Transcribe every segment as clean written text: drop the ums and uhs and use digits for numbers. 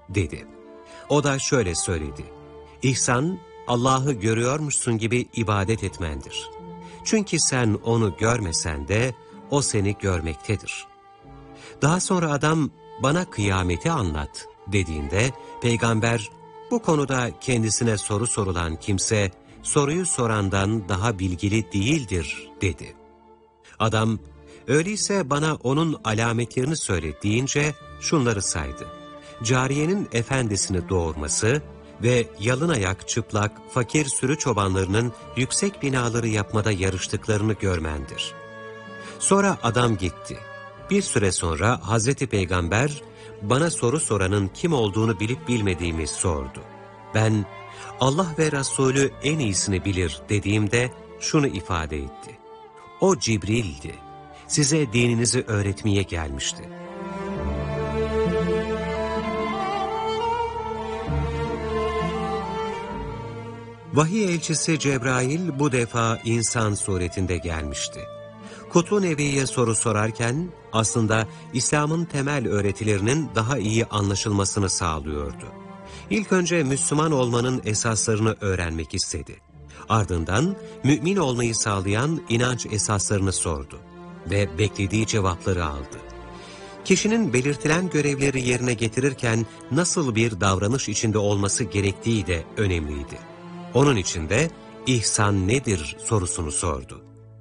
dedi. O da şöyle söyledi: İhsan, Allah'ı görüyormuşsun gibi ibadet etmendir. Çünkü sen onu görmesen de o seni görmektedir. Daha sonra adam, bana kıyameti anlat dediğinde peygamber, bu konuda kendisine soru sorulan kimse soruyu sorandan daha bilgili değildir dedi. Adam, öyleyse bana onun alametlerini söyle deyince şunları saydı: Cariyenin efendisini doğurması ve yalın ayak, çıplak, fakir sürü çobanlarının yüksek binaları yapmada yarıştıklarını görmendir. Sonra adam gitti. Bir süre sonra Hazreti Peygamber, bana soru soranın kim olduğunu bilip bilmediğimi sordu. Ben, Allah ve Resulü en iyisini bilir dediğimde şunu ifade etti: O Cibril'di. Size dininizi öğretmeye gelmişti. Vahiy elçisi Cebrail bu defa insan suretinde gelmişti. Kutbu Nebi'ye soru sorarken aslında İslam'ın temel öğretilerinin daha iyi anlaşılmasını sağlıyordu. İlk önce Müslüman olmanın esaslarını öğrenmek istedi. Ardından mümin olmayı sağlayan inanç esaslarını sordu ve beklediği cevapları aldı. Kişinin belirtilen görevleri yerine getirirken nasıl bir davranış içinde olması gerektiği de önemliydi. Onun için de ihsan nedir sorusunu sordu.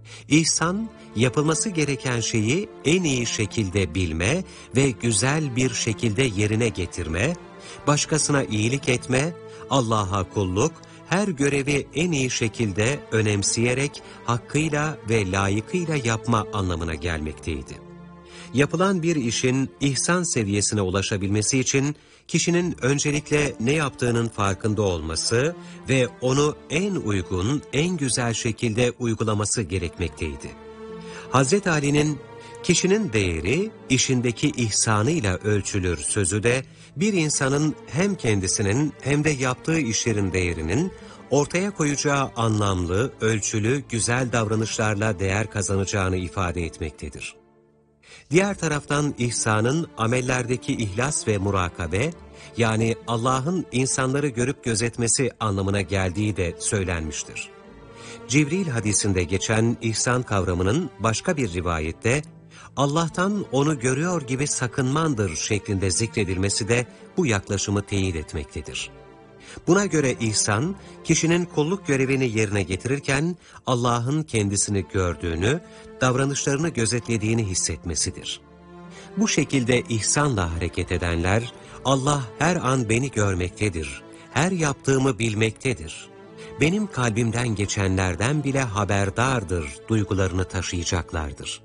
İhsan, yapılması gereken şeyi en iyi şekilde bilme ve güzel bir şekilde yerine getirme, başkasına iyilik etme, Allah'a kulluk, her görevi en iyi şekilde önemseyerek hakkıyla ve layıkıyla yapma anlamına gelmekteydi. Yapılan bir işin ihsan seviyesine ulaşabilmesi için kişinin öncelikle ne yaptığının farkında olması ve onu en uygun, en güzel şekilde uygulaması gerekmekteydi. Hazreti Ali'nin kişinin değeri işindeki ihsanıyla ölçülür sözü de bir insanın hem kendisinin hem de yaptığı işlerin değerinin ortaya koyacağı anlamlı, ölçülü, güzel davranışlarla değer kazanacağını ifade etmektedir. Diğer taraftan ihsanın amellerdeki ihlas ve murakabe, yani Allah'ın insanları görüp gözetmesi anlamına geldiği de söylenmiştir. Cibril hadisinde geçen ihsan kavramının başka bir rivayette, Allah'tan onu görüyor gibi sakınmandır şeklinde zikredilmesi de bu yaklaşımı teyit etmektedir. Buna göre ihsan, kişinin kulluk görevini yerine getirirken Allah'ın kendisini gördüğünü, davranışlarını gözetlediğini hissetmesidir. Bu şekilde ihsanla hareket edenler, Allah her an beni görmektedir, her yaptığımı bilmektedir, benim kalbimden geçenlerden bile haberdardır duygularını taşıyacaklardır.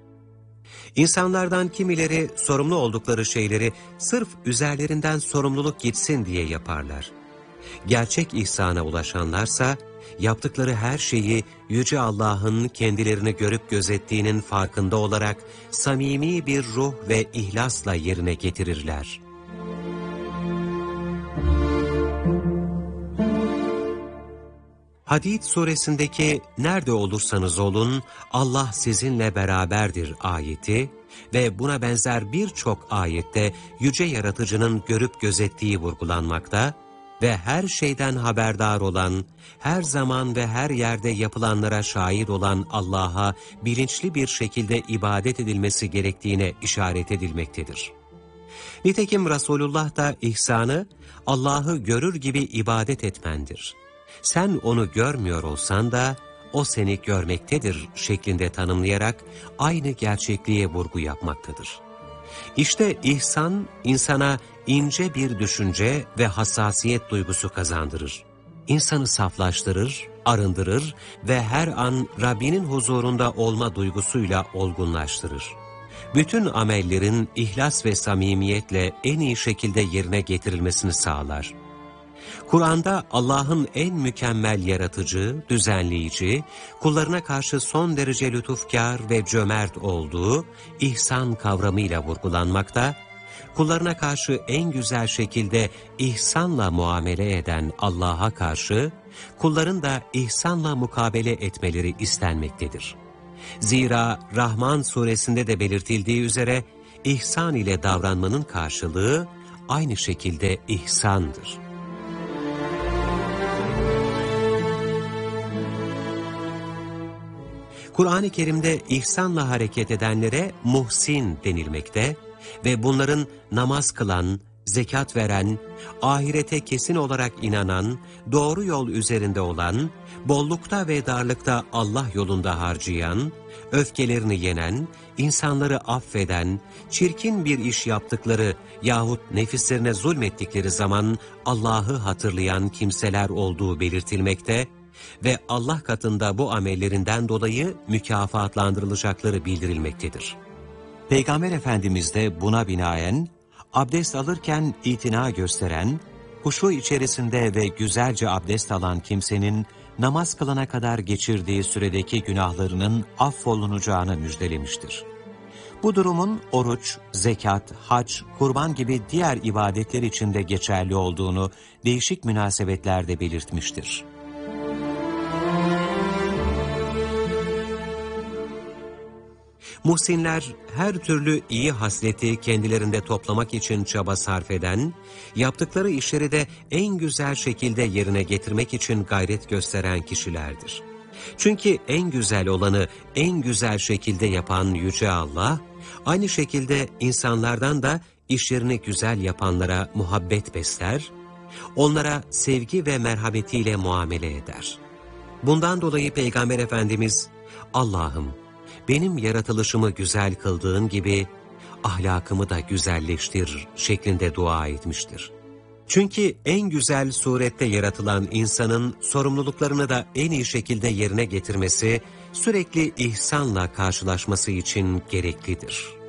İnsanlardan kimileri sorumlu oldukları şeyleri sırf üzerlerinden sorumluluk gitsin diye yaparlar. Gerçek ihsana ulaşanlarsa, yaptıkları her şeyi Yüce Allah'ın kendilerini görüp gözettiğinin farkında olarak samimi bir ruh ve ihlasla yerine getirirler. Hadid suresindeki "Nerede olursanız olun Allah sizinle beraberdir" ayeti ve buna benzer birçok ayette Yüce Yaratıcı'nın görüp gözettiği vurgulanmakta ve her şeyden haberdar olan, her zaman ve her yerde yapılanlara şahit olan Allah'a bilinçli bir şekilde ibadet edilmesi gerektiğine işaret edilmektedir. Nitekim Resulullah da ihsanı, Allah'ı görür gibi ibadet etmendir. Sen onu görmüyor olsan da o seni görmektedir şeklinde tanımlayarak aynı gerçekliğe vurgu yapmaktadır. İşte ihsan, insana ince bir düşünce ve hassasiyet duygusu kazandırır. İnsanı saflaştırır, arındırır ve her an Rabbinin huzurunda olma duygusuyla olgunlaştırır. Bütün amellerin ihlas ve samimiyetle en iyi şekilde yerine getirilmesini sağlar. Kur'an'da Allah'ın en mükemmel yaratıcı, düzenleyici, kullarına karşı son derece lütufkar ve cömert olduğu ihsan kavramıyla vurgulanmakta, kullarına karşı en güzel şekilde ihsanla muamele eden Allah'a karşı, kulların da ihsanla mukabele etmeleri istenmektedir. Zira Rahman suresinde de belirtildiği üzere, ihsan ile davranmanın karşılığı, aynı şekilde ihsandır. Kur'an-ı Kerim'de ihsanla hareket edenlere muhsin denilmekte ve bunların namaz kılan, zekat veren, ahirete kesin olarak inanan, doğru yol üzerinde olan, bollukta ve darlıkta Allah yolunda harcayan, öfkelerini yenen, insanları affeden, çirkin bir iş yaptıkları yahut nefislerine zulmettikleri zaman Allah'ı hatırlayan kimseler olduğu belirtilmekte ve Allah katında bu amellerinden dolayı mükafatlandırılacakları bildirilmektedir. Peygamber Efendimiz de buna binaen, abdest alırken itina gösteren, huşu içerisinde ve güzelce abdest alan kimsenin namaz kılana kadar geçirdiği süredeki günahlarının affolunacağını müjdelemiştir. Bu durumun oruç, zekat, hac, kurban gibi diğer ibadetler için de geçerli olduğunu değişik münasebetlerde belirtmiştir. Muhsinler her türlü iyi hasleti kendilerinde toplamak için çaba sarf eden, yaptıkları işleri de en güzel şekilde yerine getirmek için gayret gösteren kişilerdir. Çünkü en güzel olanı en güzel şekilde yapan Yüce Allah, aynı şekilde insanlardan da işlerini güzel yapanlara muhabbet besler, onlara sevgi ve merhametiyle muamele eder. Bundan dolayı Peygamber Efendimiz, Allah'ım, benim yaratılışımı güzel kıldığın gibi ahlakımı da güzelleştir şeklinde dua etmiştir. Çünkü en güzel surette yaratılan insanın sorumluluklarını da en iyi şekilde yerine getirmesi, sürekli ihsanla karşılaşması için gereklidir.